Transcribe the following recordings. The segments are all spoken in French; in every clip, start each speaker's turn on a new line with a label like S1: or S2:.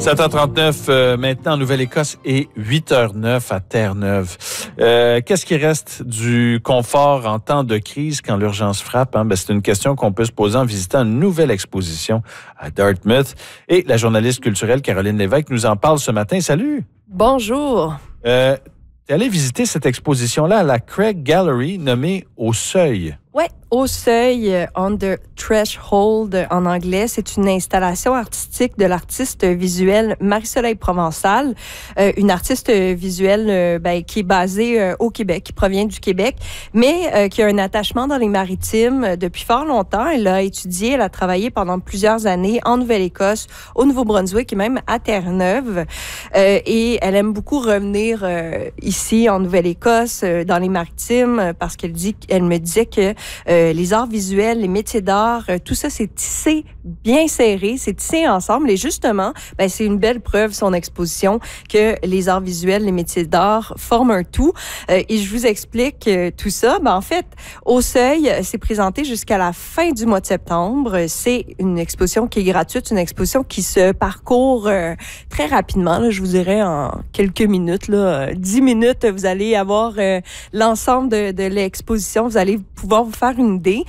S1: 7h39 maintenant en Nouvelle-Écosse et 8h09 à Terre-Neuve. Qu'est-ce qui reste du confort en temps de crise quand l'urgence frappe? C'est une question qu'on peut se poser en visitant une nouvelle exposition à Dartmouth. Et la journaliste culturelle Caroline Lévesque nous en parle ce matin. Salut!
S2: Bonjour!
S1: Tu es allé visiter cette exposition-là à la Craig Gallery nommée Au Seuil.
S2: Oui, Au Seuil, On the Threshold en anglais. C'est une installation artistique de l'artiste visuelle Marie-Soleil Provençal, une artiste visuelle qui est basée au Québec, qui provient du Québec, mais qui a un attachement dans les Maritimes depuis fort longtemps. Elle a étudié, elle a travaillé pendant plusieurs années en Nouvelle-Écosse, au Nouveau-Brunswick et même à Terre-Neuve. Et elle aime beaucoup revenir ici en Nouvelle-Écosse, dans les Maritimes, parce qu'elle me disait que les arts visuels, les métiers d'art, tout ça, c'est tissé bien serré, c'est tissé ensemble. Et justement, c'est une belle preuve, son exposition, que les arts visuels, les métiers d'art forment un tout. Et je vous explique tout ça. En fait, Au Seuil, c'est présenté jusqu'à la fin du mois de septembre. C'est une exposition qui est gratuite, une exposition qui se parcourt très rapidement. Là, je vous dirais en quelques minutes, 10 minutes, vous allez avoir l'ensemble de l'exposition. Vous allez pouvoir vous faire une idée.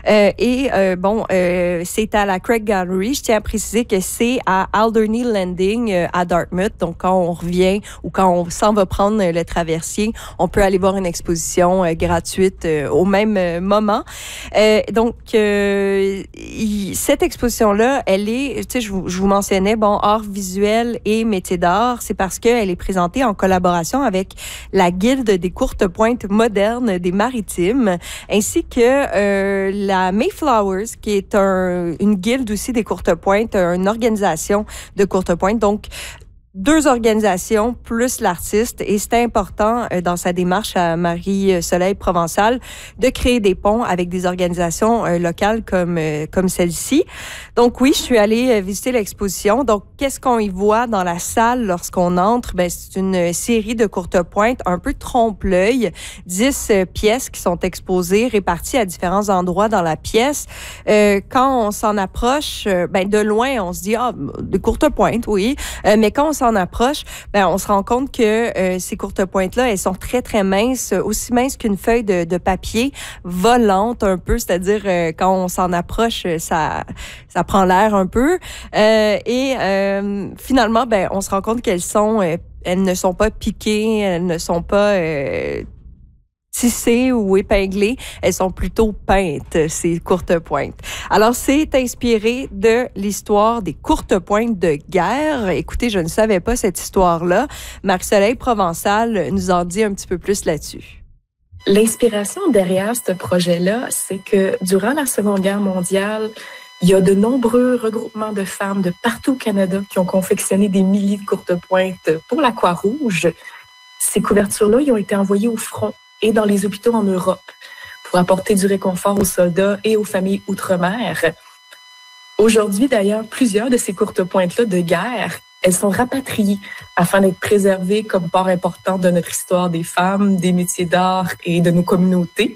S2: C'est à la Craig Gallery. Je tiens à préciser que c'est à Alderney Landing à Dartmouth. Donc, quand on revient ou quand on s'en va prendre le traversier, on peut aller voir une exposition gratuite au même moment. Cette exposition-là, elle est, je vous mentionnais, art visuel et métier d'art. C'est parce qu'elle est présentée en collaboration avec la Guilde des courtes pointes modernes des Maritimes, ainsi que la Mayflowers, qui est une guilde aussi des courtes pointes, une organisation de courtes pointes. Donc, 2 organisations plus l'artiste, et c'était important dans sa démarche à Marie-Soleil Provençal de créer des ponts avec des organisations locales comme celle-ci. Donc oui, je suis allée visiter l'exposition. Donc, qu'est-ce qu'on y voit dans la salle lorsqu'on entre? C'est une série de courtes pointes un peu trompe-l'œil, 10 pièces qui sont exposées, réparties à différents endroits dans la pièce. Quand on s'en approche, de loin, on se dit, des courtes pointes, oui, mais quand on s'en approche, on se rend compte que ces courtes pointes-là, elles sont très, très minces, aussi minces qu'une feuille de papier, volantes un peu, c'est-à-dire quand on s'en approche, ça prend l'air un peu. Finalement, on se rend compte elles ne sont pas piquées, elles ne sont pas tissées ou épinglées, elles sont plutôt peintes, ces courtes pointes. Alors, c'est inspiré de l'histoire des courtes pointes de guerre. Écoutez, je ne savais pas cette histoire-là. Marie-Soleil Provençal nous en dit un petit peu plus là-dessus.
S3: L'inspiration derrière ce projet-là, c'est que durant la Seconde Guerre mondiale, il y a de nombreux regroupements de femmes de partout au Canada qui ont confectionné des milliers de courtes pointes pour la Croix-Rouge. Ces couvertures-là, ils ont été envoyées au front et dans les hôpitaux en Europe pour apporter du réconfort aux soldats et aux familles outre-mer. Aujourd'hui, d'ailleurs, plusieurs de ces courtes pointes-là de guerre, elles sont rapatriées afin d'être préservées comme part importante de notre histoire des femmes, des métiers d'art et de nos communautés.